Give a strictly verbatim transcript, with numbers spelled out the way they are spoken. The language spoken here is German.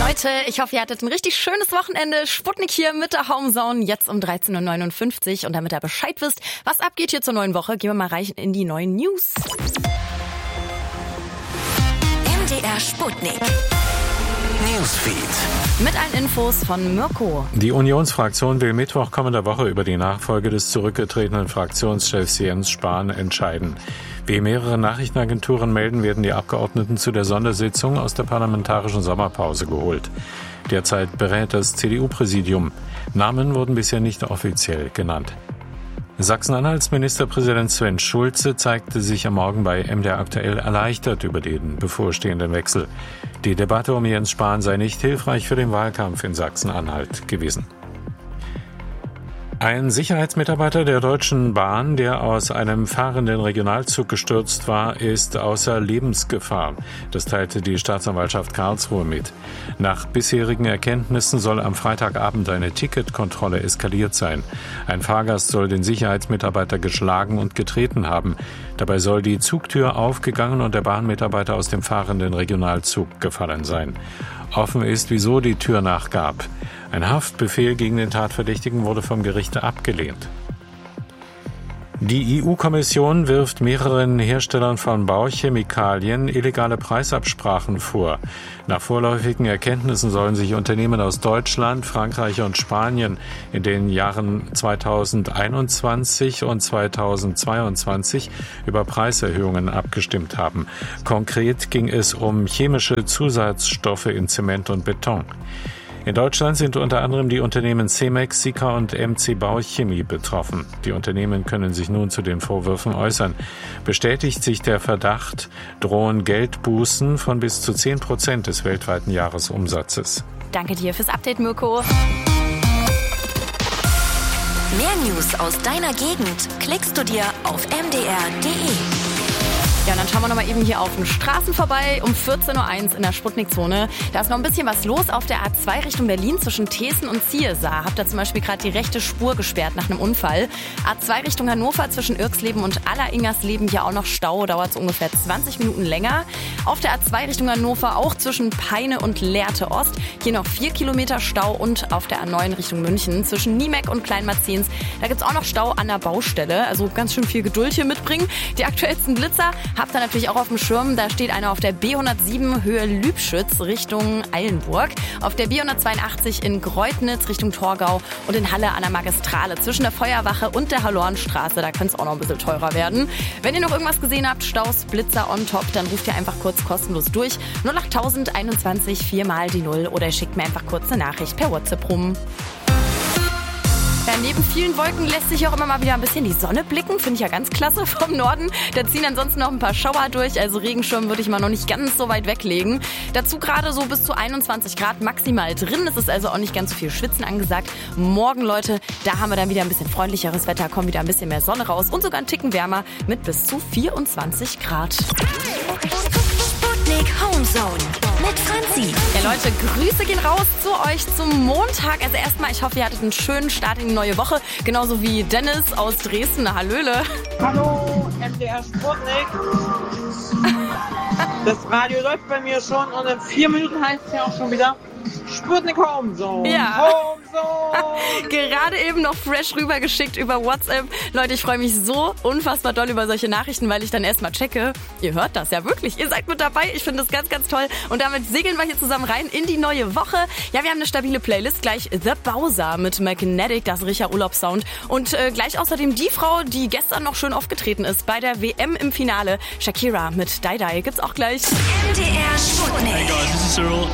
Leute, ich hoffe, ihr hattet ein richtig schönes Wochenende. Sputnik hier mit der Homezone, jetzt um dreizehn Uhr neunundfünfzig. Und damit ihr Bescheid wisst, was abgeht hier zur neuen Woche, gehen wir mal rein in die neuen News. M D R Sputnik Newsfeed. Mit allen Infos von Mirko. Die Unionsfraktion will Mittwoch kommender Woche über die Nachfolge des zurückgetretenen Fraktionschefs Jens Spahn entscheiden. Wie mehrere Nachrichtenagenturen melden, werden die Abgeordneten zu der Sondersitzung aus der parlamentarischen Sommerpause geholt. Derzeit berät das C D U-Präsidium. Namen wurden bisher nicht offiziell genannt. Sachsen-Anhalts Ministerpräsident Sven Schulze zeigte sich am Morgen bei M D R aktuell erleichtert über den bevorstehenden Wechsel. Die Debatte um Jens Spahn sei nicht hilfreich für den Wahlkampf in Sachsen-Anhalt gewesen. Ein Sicherheitsmitarbeiter der Deutschen Bahn, der aus einem fahrenden Regionalzug gestürzt war, ist außer Lebensgefahr. Das teilte die Staatsanwaltschaft Karlsruhe mit. Nach bisherigen Erkenntnissen soll am Freitagabend eine Ticketkontrolle eskaliert sein. Ein Fahrgast soll den Sicherheitsmitarbeiter geschlagen und getreten haben. Dabei soll die Zugtür aufgegangen und der Bahnmitarbeiter aus dem fahrenden Regionalzug gefallen sein. Offen ist, wieso die Tür nachgab. Ein Haftbefehl gegen den Tatverdächtigen wurde vom Gericht abgelehnt. Die E U-Kommission wirft mehreren Herstellern von Bauchemikalien illegale Preisabsprachen vor. Nach vorläufigen Erkenntnissen sollen sich Unternehmen aus Deutschland, Frankreich und Spanien in den Jahren zweitausendeinundzwanzig und zweitausendzweiundzwanzig über Preiserhöhungen abgestimmt haben. Konkret ging es um chemische Zusatzstoffe in Zement und Beton. In Deutschland sind unter anderem die Unternehmen Cemex, Sika und M C Bauchemie betroffen. Die Unternehmen können sich nun zu den Vorwürfen äußern. Bestätigt sich der Verdacht, drohen Geldbußen von bis zu zehn Prozent des weltweiten Jahresumsatzes. Danke dir fürs Update, Mirko. Mehr News aus deiner Gegend klickst du dir auf m d r punkt d e. Ja, und dann schauen wir nochmal eben hier auf den Straßen vorbei um vierzehn Uhr eins in der Sputnik-Zone. Da ist noch ein bisschen was los auf der A zwei Richtung Berlin zwischen Thesen und Ziersar. Habt ihr zum Beispiel gerade die rechte Spur gesperrt nach einem Unfall. A zwei Richtung Hannover zwischen Irksleben und Alleringersleben hier auch noch Stau, dauert es ungefähr zwanzig Minuten länger. Auf der A zwei Richtung Hannover auch zwischen Peine und Lehrte Ost. Hier noch vier Kilometer Stau und auf der A neun Richtung München zwischen Niemek und Kleinmarzens. Da gibt's auch noch Stau an der Baustelle. Also ganz schön viel Geduld hier mitbringen. Die aktuellsten Blitzer habt ihr natürlich auch auf dem Schirm. Da steht einer auf der B hundertsieben Höhe Lübschütz Richtung Eilenburg. Auf der B hundertzweiundachtzig in Greutnitz Richtung Torgau und in Halle an der Magistrale zwischen der Feuerwache und der Hallornstraße. Da könnte es auch noch ein bisschen teurer werden. Wenn ihr noch irgendwas gesehen habt, Staus, Blitzer on top, dann ruft ihr einfach kurz kostenlos durch. null acht einundzwanzig vier mal die null oder ihr schickt mir einfach kurz eine Nachricht per WhatsApp rum. Ja, neben vielen Wolken lässt sich auch immer mal wieder ein bisschen die Sonne blicken. Finde ich ja ganz klasse vom Norden. Da ziehen ansonsten noch ein paar Schauer durch. Also Regenschirm würde ich mal noch nicht ganz so weit weglegen. Dazu gerade so bis zu einundzwanzig Grad maximal drin. Es ist also auch nicht ganz so viel Schwitzen angesagt. Morgen, Leute, da haben wir dann wieder ein bisschen freundlicheres Wetter. Kommt wieder ein bisschen mehr Sonne raus. Und sogar ein Ticken wärmer mit bis zu vierundzwanzig Grad. Sputnik Homezone mit Franzi. Ja, Leute, Grüße gehen raus zu euch zum Montag. Also erstmal, ich hoffe, ihr hattet einen schönen Start in die neue Woche. Genauso wie Dennis aus Dresden. Hallöle. Hallo, M D R Sputnik. Das Radio läuft bei mir schon und in vier Minuten heißt es ja auch schon wieder Sputnik Homezone. Ja. Homezone. Gerade eben noch fresh rübergeschickt über WhatsApp. Leute, ich freue mich so unfassbar doll über solche Nachrichten, weil ich dann erstmal checke. Ihr hört das ja wirklich. Ihr seid mit dabei. Ich finde das ganz, ganz toll. Und damit segeln wir hier zusammen rein in die neue Woche. Ja, wir haben eine stabile Playlist. Gleich The Bowser mit Magnetic, das Richer Urlaubssound. Und äh, gleich außerdem die Frau, die gestern noch schön aufgetreten ist bei der W M im Finale. Shakira mit Die Die gibt's auch gleich. M D R Sputnik. Hey guys, this is Cyril.